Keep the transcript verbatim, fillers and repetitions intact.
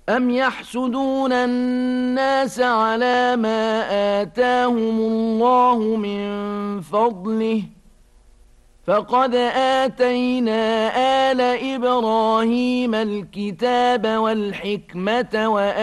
أَمْ يَحْسُدُونَ النَّاسَ عَلَىٰ مَا آتَاهُمُ اللَّهُ مِن فَضْلِهِ ۖ فَقَدْ آتَيْنَا آلَ إِبْرَاهِيمَ الْكِتَابَ وَالْحِكْمَةَ